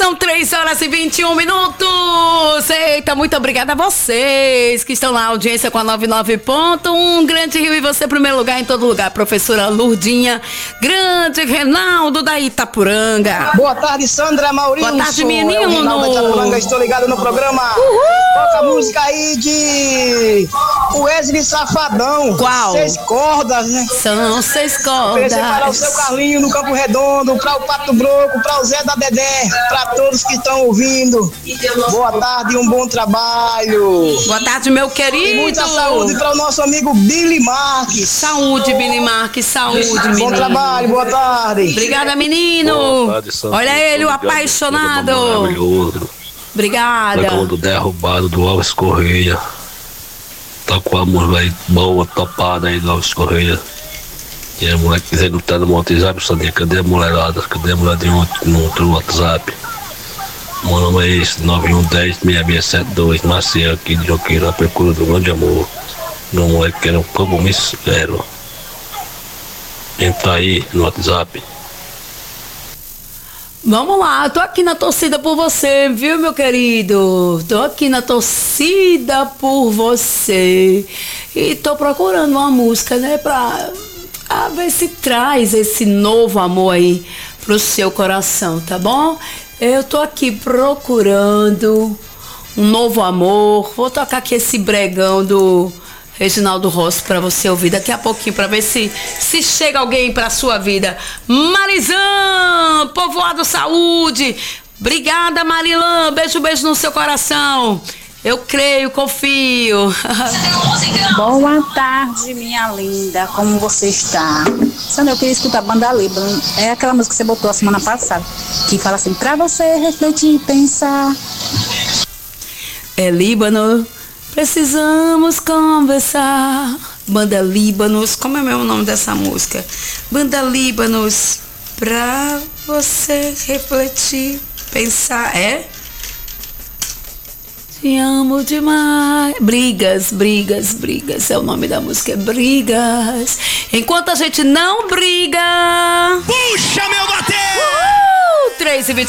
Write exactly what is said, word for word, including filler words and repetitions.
São três horas e vinte e um minutos. Eita, muito obrigada a vocês que estão na audiência com a noventa e nove ponto um. Grande Rio e você, primeiro lugar em todo lugar. Professora Lurdinha, grande Renaldo da Itapuranga. Boa tarde, Sandra Maurício. Boa tarde, menino. É o Renaldo da Itapuranga, estou ligado no programa. Uhul. Toca a música aí de Wesley Safadão. Qual? Seis cordas, né? São seis cordas. Oferecer para o seu Carlinho no Campo Redondo, para o Pato Broco, para o Zé da Dedé, para todos que estão ouvindo. Boa tarde e um bom trabalho. Boa tarde, meu querido. E muita saúde para o nosso amigo Billy Marques. Saúde, Billy Marques, saúde, menino. Bom trabalho, boa tarde. Obrigada, menino. Boa tarde, Sandra. Olha ele, o apaixonado. Maravilhoso. Obrigada. Reclamando derrubado do Alves Correia. Tá com a música aí boa, topada aí do Alves Correia. E a mulher quiser não tá no WhatsApp, Sandra, cadê a mulherada? Cadê a mulher de um, no outro WhatsApp? Meu nome é esse, nove um um zero, seis seis sete dois. Nasci aqui de Joqueiro, à procura do grande amor. Meu moleque que era um compromisso zero. Entra aí no WhatsApp. Vamos lá, eu tô aqui na torcida por você, viu, meu querido? Tô aqui na torcida por você. E tô procurando uma música, né, pra, pra ver se traz esse novo amor aí pro seu coração, tá bom? Eu tô aqui procurando um novo amor. Vou tocar aqui esse bregão do Reginaldo Rossi pra você ouvir daqui a pouquinho, pra ver se, se chega alguém pra sua vida. Marizã, Povoado Saúde. Obrigada, Marilã. Beijo, beijo no seu coração. Eu creio, confio. Boa tarde, minha linda. Como você está? Sandra, eu queria escutar Banda Líbano. É aquela música que você botou a semana passada, que fala assim, pra você refletir e pensar. É Líbano. Precisamos conversar. Banda Líbanos. Como é mesmo o nome dessa música? Banda Líbanos. Pra você refletir, pensar. É? Te amo demais. Brigas, brigas, brigas. É o nome da música. É Brigas. Enquanto a gente não briga. Puxa, meu bateu! Uhul! três e vinte